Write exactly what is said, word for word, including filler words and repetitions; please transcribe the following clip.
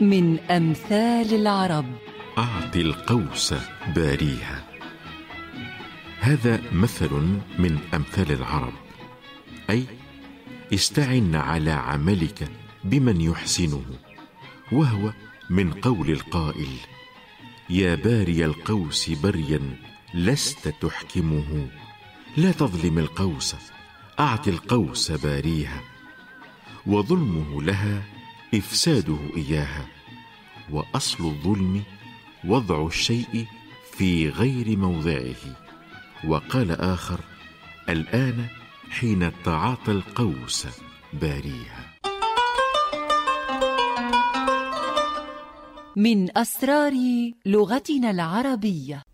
من أمثال العرب. أعط القوس باريها. هذا مثل من أمثال العرب، أي استعن على عملك بمن يحسنه، وهو من قول القائل: يا باري القوس بريا لست تحكمه، لا تظلم القوس، أعط القوس باريها. وظلمه لها إفساده إياها، وأصل الظلم وضع الشيء في غير موضعه. وقال آخر: الآن حين تعاطى القوس باريها. من أسرار لغتنا العربية.